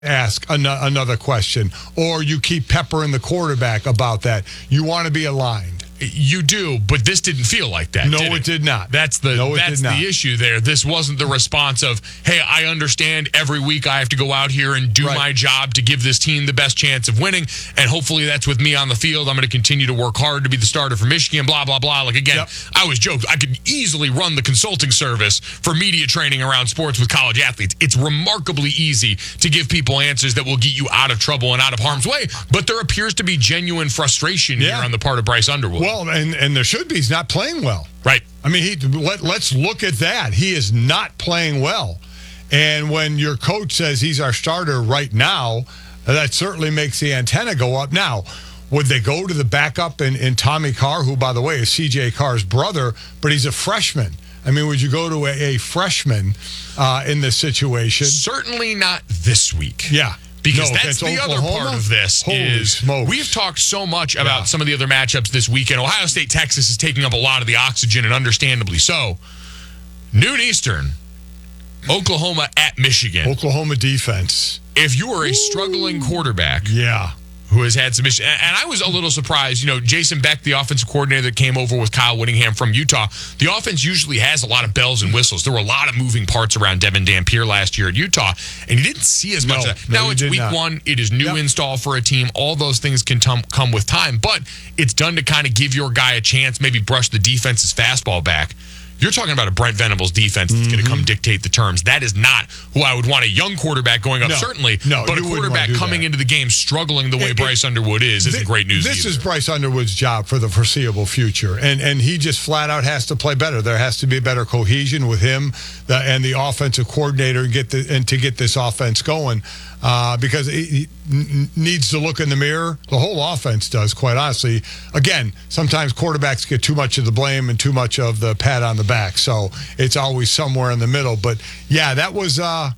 ask another question, or you keep peppering the quarterback about that. You want to be aligned. You do, but this didn't feel like that. No, it did not. That's the issue there. This wasn't the response of, hey, I understand every week I have to go out here and do my job to give this team the best chance of winning, and hopefully that's with me on the field. I'm going to continue to work hard to be the starter for Michigan, blah, blah, blah. Like, again, I was joking. I could easily run the consulting service for media training around sports with college athletes. It's remarkably easy to give people answers that will get you out of trouble and out of harm's way, but there appears to be genuine frustration here on the part of Bryce Underwood. Well, and there should be. He's not playing well. Right. I mean, let's look at that. He is not playing well. And when your coach says he's our starter right now, that certainly makes the antenna go up. Now, would they go to the backup in Tommy Carr, who, by the way, is C.J. Carr's brother, but he's a freshman? I mean, would you go to a freshman in this situation? Certainly not this week. Yeah. Because that's the Oklahoma? other part of this. Holy smokes. We've talked so much about some of the other matchups this weekend. Ohio State, Texas is taking up a lot of the oxygen, and understandably so. Noon Eastern, Oklahoma at Michigan. Oklahoma defense. If you are a struggling quarterback who has had some issues, and I was a little surprised, Jason Beck, the offensive coordinator that came over with Kyle Whittingham from Utah, the offense usually has a lot of bells and whistles. There were a lot of moving parts around Devin Dampier last year at Utah, and you didn't see as much of that. Now it's week one. It is new install for a team. All those things can come with time, but it's done to kind of give your guy a chance, maybe brush the defense's fastball back. You're talking about a Brent Venables defense that's going to come dictate the terms. That is not who I would want a young quarterback going up, certainly. No, but a quarterback coming into the game struggling the way Bryce Underwood isn't great news This either. is Bryce Underwood's job for the foreseeable future, and he just flat out has to play better. There has to be a better cohesion with him and the offensive coordinator and to get this offense going. Because he needs to look in the mirror. The whole offense does, quite honestly. Again, sometimes quarterbacks get too much of the blame and too much of the pat on the back. So it's always somewhere in the middle. But, yeah, that was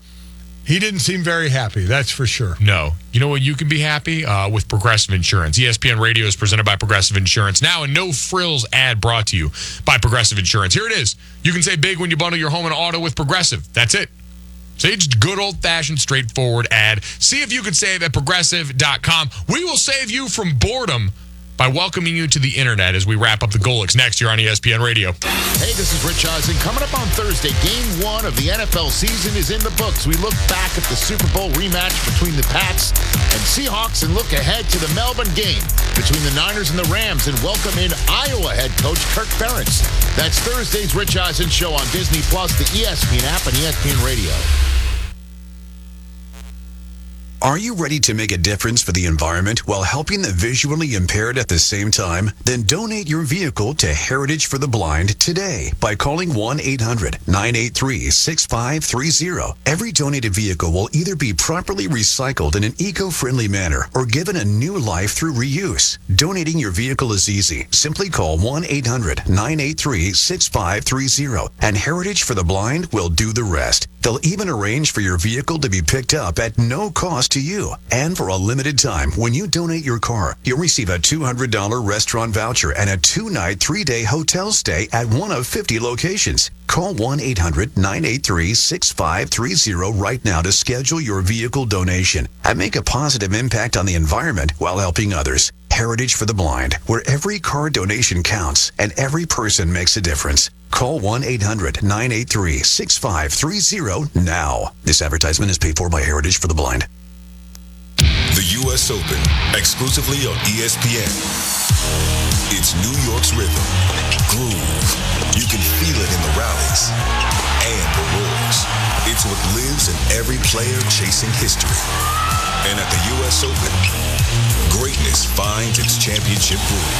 he didn't seem very happy, that's for sure. No. You know what? You can be happy with Progressive Insurance. ESPN Radio is presented by Progressive Insurance. Now, a no-frills ad brought to you by Progressive Insurance. Here it is. You can save big when you bundle your home and auto with Progressive. That's it. Say just good old-fashioned, straightforward ad. See if you can save at Progressive.com. We will save you from boredom by welcoming you to the internet as we wrap up the Golics next year on ESPN Radio. Hey, this is Rich Eisen. Coming up on Thursday, Game 1 of the NFL season is in the books. We look back at the Super Bowl rematch between the Pats and Seahawks and look ahead to the Melbourne game between the Niners and the Rams and welcome in Iowa head coach Kirk Ferentz. That's Thursday's Rich Eisen Show on Disney+, the ESPN app, and ESPN Radio. Are you ready to make a difference for the environment while helping the visually impaired at the same time? Then donate your vehicle to Heritage for the Blind today by calling 1-800-983-6530. Every donated vehicle will either be properly recycled in an eco-friendly manner or given a new life through reuse. Donating your vehicle is easy. Simply call 1-800-983-6530 and Heritage for the Blind will do the rest. They'll even arrange for your vehicle to be picked up at no cost to you. And for a limited time, when you donate your car, you'll receive a $200 restaurant voucher and a 2-night, 3-day hotel stay at one of 50 locations. Call 1-800-983-6530 right now to schedule your vehicle donation and make a positive impact on the environment while helping others. Heritage for the Blind, where every car donation counts and every person makes a difference. Call 1-800-983-6530 now. This advertisement is paid for by Heritage for the Blind. The U.S. Open, exclusively on ESPN. It's New York's rhythm, groove. You can feel it in the rallies and the roars. It's what lives in every player chasing history. And at the U.S. Open, greatness finds its championship groove.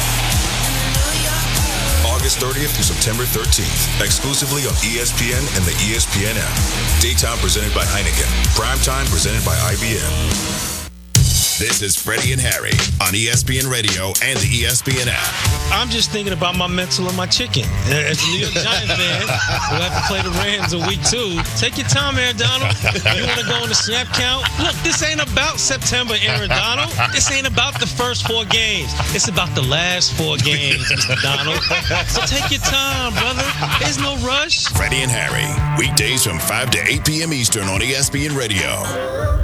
August 30th through September 13th, exclusively on ESPN and the ESPN app. Daytime presented by Heineken. Primetime presented by IBM. This is Freddie and Harry on ESPN Radio and the ESPN app. I'm just thinking about my mental and my chicken. As a New York Giants fan, we'll have to play the Rams in week 2. Take your time, Aaron Donald. You want to go on the snap count? Look, this ain't about September, Aaron Donald. This ain't about the first 4 games. It's about the last 4 games, Mr. Donald. So take your time, brother. There's no rush. Freddie and Harry, weekdays from 5 to 8 p.m. Eastern on ESPN Radio.